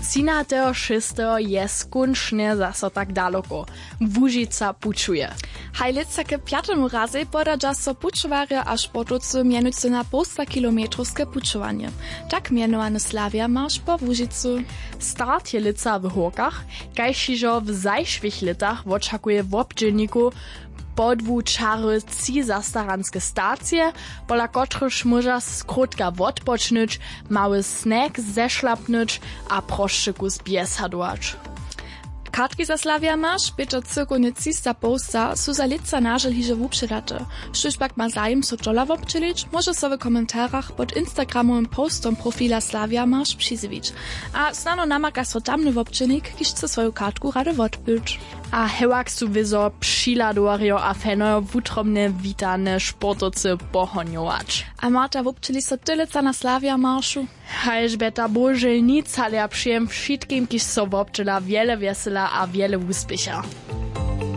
13.6. je skunčne zaso tak daleko. Łužica pučuje. Hajlica ke 5. razy podadža so pučovarja a sportovci mienujúce na 100 kilometrovské pučovanie. Tak mienovaný Slavia marš po Łužicu. Start je lica w Horkach, kajšižo w zajšvých litach očakuje w obdźelniku podwu czary 3 zastaranske stacje, pola kotryż może skrótka odpocznyć, mały snack zeszlapnyć, a proszczyku zbiesadować. Kartki za Slavia marš, Peter cirkovne 300 posta, su za lica nažel hiže vupředate. Štuž pak ma zajem so džola vopčelič, može so v komentarach pod Instagramovým postom profila Slavia marš přizivič. A snano namaka so tamny vopčenik, kiž chce svoju kartku rade odbyć. A hewak su wizo přiladorio a fenojo wutromne witane sportovce pohonjować. A Marta vopčeli so tylica na Slavia maršu? Hajżbeta bože nic, ale ja przyjem wszystkim, kiż so wopčela wiele wesela a wiele úspěcha.